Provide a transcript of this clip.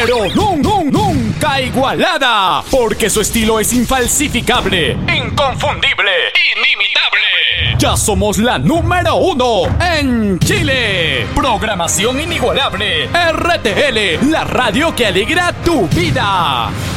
pero nunca igualada, porque su estilo es infalsificable, inconfundible, inimitable. Ya somos la número 1 en Chile. Programación inigualable. RTL, la radio que alegra tu vida.